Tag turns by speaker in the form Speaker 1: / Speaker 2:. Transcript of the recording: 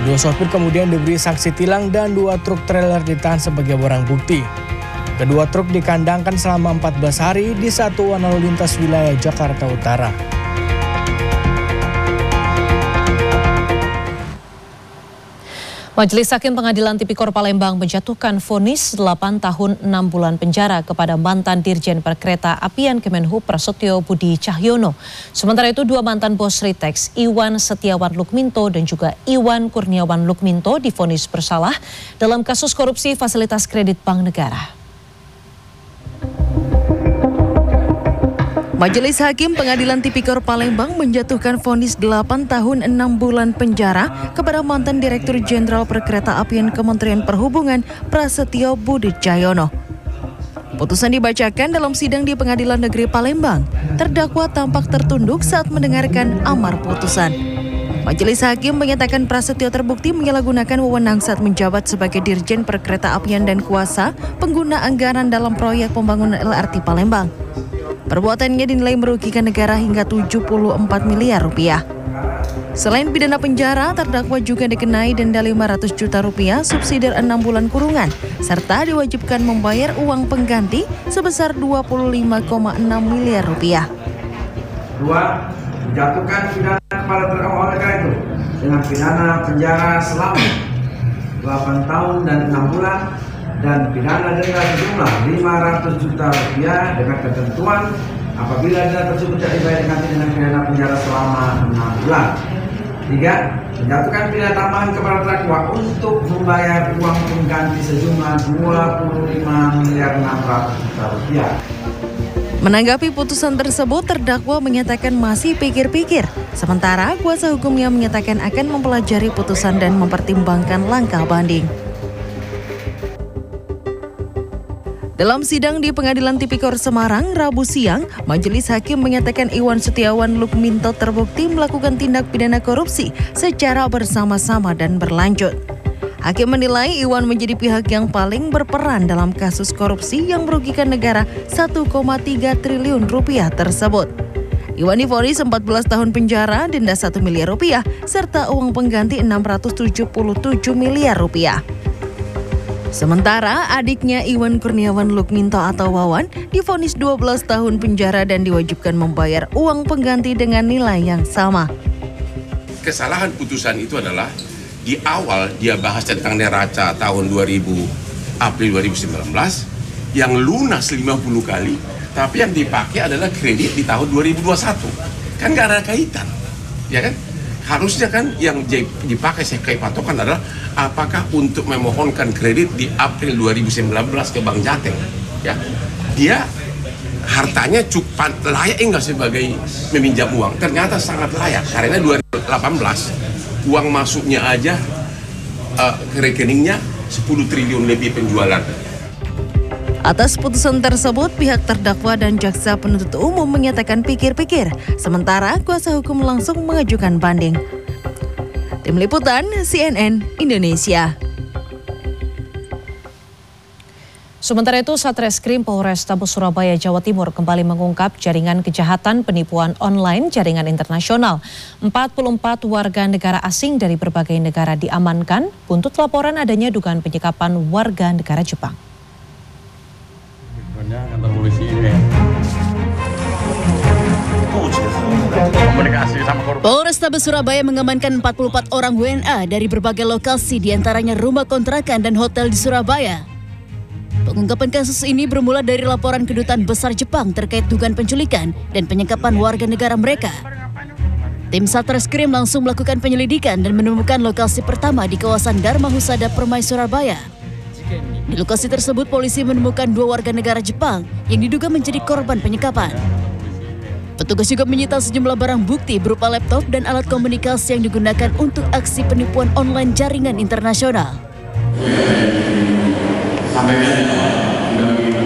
Speaker 1: Kedua sopir kemudian diberi sanksi tilang dan 2 truk trailer ditahan sebagai barang bukti. Kedua truk dikandangkan selama 14 hari di Satuan Lalu Lintas Wilayah Jakarta Utara.
Speaker 2: Majelis Hakim Pengadilan Tipikor Palembang menjatuhkan vonis 8 tahun 6 bulan penjara kepada mantan Dirjen Perkereta Apian Kemenhub Prasetyo Budi Cahyono. Sementara itu 2 mantan bos Ritex, Iwan Setiawan Lukminto dan juga Iwan Kurniawan Lukminto divonis bersalah dalam kasus korupsi fasilitas kredit Bank Negara. Majelis Hakim Pengadilan Tipikor Palembang menjatuhkan vonis 8 tahun 6 bulan penjara kepada mantan Direktur Jenderal Perkereta Apian Kementerian Perhubungan Prasetyo Budi Cahyono. Putusan dibacakan dalam sidang di Pengadilan Negeri Palembang. Terdakwa tampak tertunduk saat mendengarkan amar putusan. Majelis Hakim menyatakan Prasetyo terbukti menyalahgunakan wewenang saat menjabat sebagai Dirjen Perkereta Apian dan kuasa pengguna anggaran dalam proyek pembangunan LRT Palembang. Perbuatannya dinilai merugikan negara hingga 74 miliar rupiah. Selain pidana penjara, terdakwa juga dikenai denda 500 juta rupiah, subsidi 6 bulan kurungan, serta diwajibkan membayar uang pengganti sebesar 25,6 miliar rupiah.
Speaker 3: 2. Menjatuhkan pidana kepada terdakwa negara itu dengan pidana penjara selama 8 tahun dan 6 bulan dan pidana denda sejumlah 500 juta rupiah dengan ketentuan apabila denda tersebut tidak dibayar diganti dengan pidana penjara selama 6 bulan. 3. Menjatuhkan pidana tambahan kepada terdakwa untuk membayar uang pengganti sejumlah 25 miliar 600 juta rupiah.
Speaker 2: Menanggapi putusan tersebut, terdakwa menyatakan masih pikir-pikir. Sementara kuasa hukumnya menyatakan akan mempelajari putusan dan mempertimbangkan langkah banding. Dalam sidang di Pengadilan Tipikor Semarang, Rabu siang, Majelis Hakim menyatakan Iwan Setiawan Lukminto terbukti melakukan tindak pidana korupsi secara bersama-sama dan berlanjut. Hakim menilai Iwan menjadi pihak yang paling berperan dalam kasus korupsi yang merugikan negara 1,3 triliun rupiah tersebut. Iwan divonis 14 tahun penjara, denda 1 miliar rupiah, serta uang pengganti 677 miliar rupiah. Sementara adiknya Iwan Kurniawan Lukminto atau Wawan divonis 12 tahun penjara dan diwajibkan membayar uang pengganti dengan nilai yang sama.
Speaker 4: Kesalahan putusan itu adalah di awal dia bahas tentang neraca tahun April 2019 yang lunas 50 kali, tapi yang dipakai adalah kredit di tahun 2021. Kan nggak ada kaitan, ya kan? Harusnya kan yang dipakai sebagai patokan adalah apakah untuk memohonkan kredit di April 2019 ke Bank Jateng, ya dia hartanya cukup layak enggak sebagai meminjam uang? Ternyata sangat layak karena 2018 uang masuknya aja ke rekeningnya 10 triliun lebih penjualan.
Speaker 2: Atas putusan tersebut, pihak terdakwa dan jaksa penuntut umum menyatakan pikir-pikir, sementara kuasa hukum langsung mengajukan banding. Tim Liputan CNN Indonesia. Sementara itu, Satreskrim Polrestabes Surabaya, Jawa Timur kembali mengungkap jaringan kejahatan penipuan online jaringan internasional. 44 warga negara asing dari berbagai negara diamankan buntut laporan adanya dugaan penyekapan warga negara Jepang.
Speaker 5: Kantor polisi ini ya.
Speaker 6: Polrestabes Surabaya mengamankan 44 orang WNA dari berbagai lokasi, diantaranya rumah kontrakan dan hotel di Surabaya. Pengungkapan kasus ini bermula dari laporan Kedutaan Besar Jepang terkait dugaan penculikan dan penyekapan warga negara mereka. Tim Satreskrim langsung melakukan penyelidikan dan menemukan lokasi pertama di kawasan Dharma Husada Permai, Surabaya. Di lokasi tersebut, polisi menemukan 2 warga negara Jepang yang diduga menjadi korban penyekapan. Petugas juga menyita sejumlah barang bukti berupa laptop dan alat komunikasi yang digunakan untuk aksi penipuan online jaringan internasional.
Speaker 5: Sampai